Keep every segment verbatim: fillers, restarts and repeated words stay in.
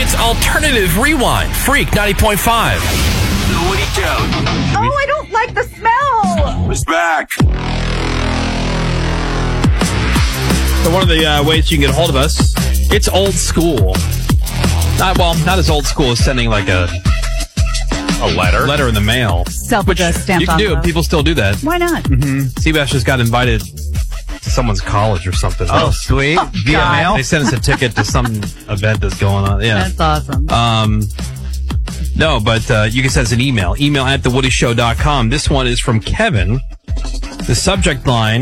It's Alternative Rewind. Freak ninety point five. The Woody Show. Oh, I don't like the smell. It's back. So one of the uh, ways you can get a hold of us, it's old school. Not well, not as old school as sending like a a letter, letter in the mail. Self-addressed stamped you can do. envelope. People still do that. Why not? Mm-hmm. Seabass just got invited to someone's college or something. Oh, sweet! Oh, Via God. mail. They sent us a ticket to some event that's going on. Yeah, That's awesome. Um, no, but uh, you can send us an email. Email at the woody show dot com. This one is from Kevin. The subject line,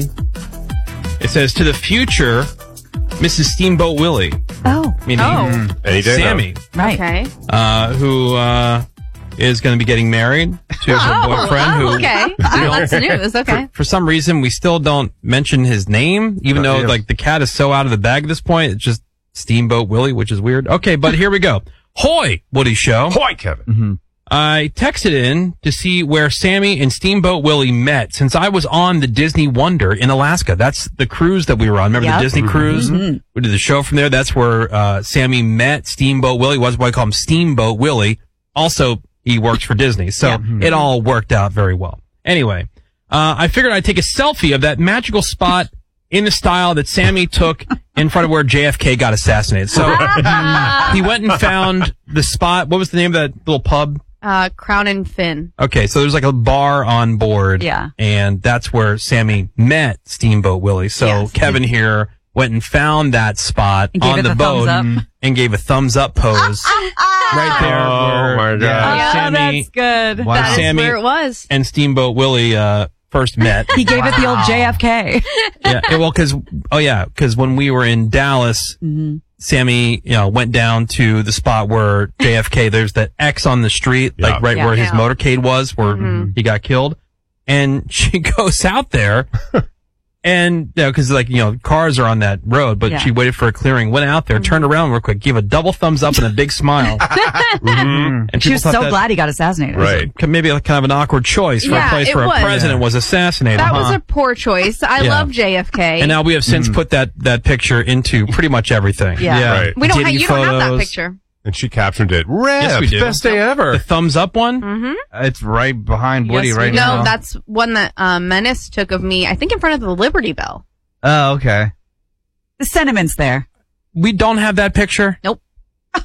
it says, to the future, Missus Steamboat Willie. Oh. Meaning Oh. Any day Sammy. Now. Right. Okay. Uh, who uh, is going to be getting married to her Oh, boyfriend. oh, who, okay. you know, That's news. Okay. For, for some reason, we still don't mention his name, even Not though you. like the cat is so out of the bag at this point. It's just Steamboat Willie, which is weird. Okay, but here we go. Hoy, Woody Show. Hoy, Kevin. Mm-hmm. I texted in to see where Sammy and Steamboat Willie met since I was on the Disney Wonder in Alaska. That's the cruise that we were on. Remember Yep. the Disney cruise? Mhm. We did the show from there. That's where uh, Sammy met Steamboat Willie. Was why I call him Steamboat Willie. Also, he works for Disney. So Yep. it all worked out very well. Anyway, uh, I figured I'd take a selfie of that magical spot in the style that Sammy took in front of where J F K got assassinated. So he went and found the spot. What was the name of that little pub? Uh, Crown and Fin. Okay, so there's like a bar on board. Yeah. And that's where Sammy met Steamboat Willie. So Yes. Kevin here went and found that spot And gave on it the, the boat thumbs up. and gave a thumbs up pose right there. Oh, where, my God. uh, Yeah, Sammy that's good. Wow. That is Sammy- where it was. and Steamboat Willie uh, first met. He gave it the old J F K. yeah, yeah, well, because oh yeah, because when we were in Dallas, Mm-hmm. Sammy, you know, went down to the spot where J F K. There's that X on the street, Yeah. like right Yeah. where his Yeah. motorcade was, where Mhm. he got killed. And she goes out there, and you know, because like you know, cars are on that road, but Yeah. she waited for a clearing, went out there, turned around real quick, gave a double thumbs up and a big smile. Mm-hmm. And She people was thought so that glad he got assassinated. Right. was maybe like kind of an awkward choice for Yeah, a place it where a was. president was assassinated. That huh? was a poor choice. I Yeah. love J F K. And now we have since put that, that picture into pretty much everything. Yeah. Yeah. Right. we don't. Diddy Ha- you don't have that photos. picture. And she captioned it. Rip, Yes, we do. best day ever. The thumbs up one? Mm-hmm. It's right behind Woody Yes, right we now. No, that's one that um, Menace took of me. I think in front of the Liberty Bell. Oh, okay. The sentiment's there. We don't have that picture? Nope. I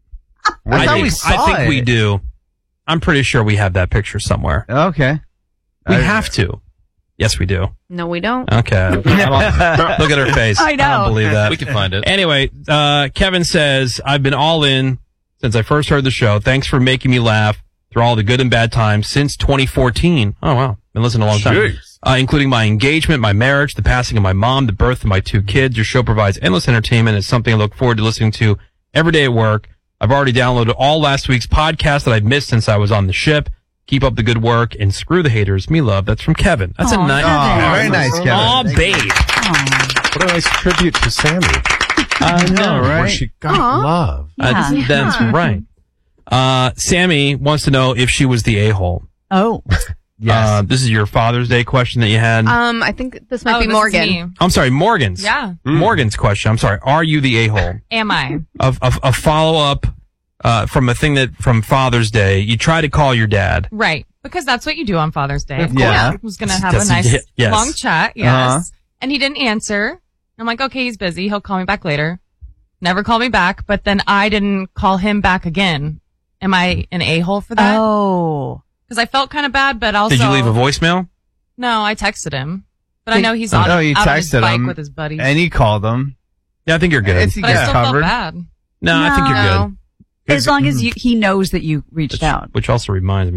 I thought think, we saw I think it. we do. I'm pretty sure we have that picture somewhere. Okay. We I- have to. Yes, we do. No, we don't. Okay. I don't- look at her face. I know. I don't believe that. We can find it. Anyway, uh, Kevin says, I've been all in since I first heard the show. Thanks for making me laugh through all the good and bad times since twenty fourteen. Oh, wow. Been listening a long time. Jeez. Uh, including my engagement, my marriage, the passing of my mom, the birth of my two kids. Your show provides endless entertainment. It's something I look forward to listening to every day at work. I've already downloaded all last week's podcasts that I've missed since I was on the ship. Keep up the good work and screw the haters. Me love. That's from Kevin. That's Aw, a nice, Kevin. Oh, very nice, Kevin. Aw, Thank babe. Aw. What a nice tribute to Sammy. I know, Where right? she got Aw. love. Uh, Yeah. that's right. Uh, Sammy wants to know if she was the a-hole. Oh. Yes. Uh, this is your Father's Day question that you had. Um, I think this might Oh, be this is Morgan. me. I'm sorry, Morgan's. Yeah. Morgan's question. I'm sorry. Are you the a-hole? Am I? Of, of, a follow-up, uh, from a thing that, from Father's Day, you try to call your dad. Right. Because that's what you do on Father's Day. Of Yeah. course. I was going to have That's- a nice y- yes. long chat. Yes. Uh-huh. And he didn't answer. I'm like, okay, he's busy. He'll call me back later. Never call me back. But then I didn't call him back again. Am I an a-hole for that? Oh. Because I felt kind of bad, but also. Did you leave a voicemail? No, I texted him. But I know he's Oh, on no, you out on his texted bike him, with his buddies. And he called them. Yeah, I think you're good. It's- but I yeah. still covered. felt bad. No, I think you're No. good. As long as you, he knows that you reached out. Which also reminds me.